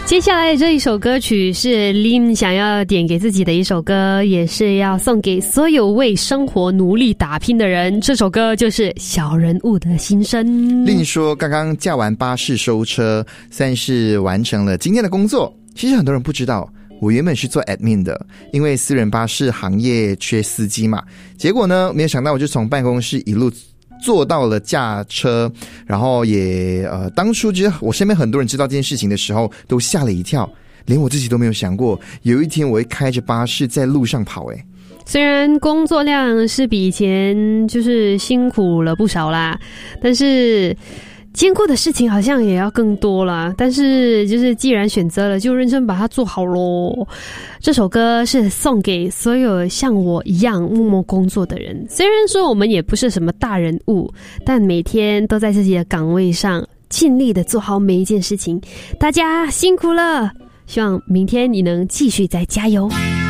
接下来这一首歌曲是 Lin 想要点给自己的一首歌，也是要送给所有为生活努力打拼的人。这首歌就是小人物的心声。 Lin 说刚刚驾完巴士收车，算是完成了今天的工作。其实很多人不知道，我原本是做 admin 的，因为私人巴士行业缺司机嘛，结果呢没有想到我就从办公室一路做到了驾车，然后也当初其实我身边很多人知道这件事情的时候都吓了一跳，连我自己都没有想过有一天我会开着巴士在路上跑。 虽然工作量是比以前就是辛苦了不少啦，但是兼顾的事情好像也要更多啦，但是就是既然选择了，就认真把它做好咯。这首歌是送给所有像我一样默默工作的人。虽然说我们也不是什么大人物，但每天都在自己的岗位上尽力的做好每一件事情。大家辛苦了，希望明天你能继续再加油。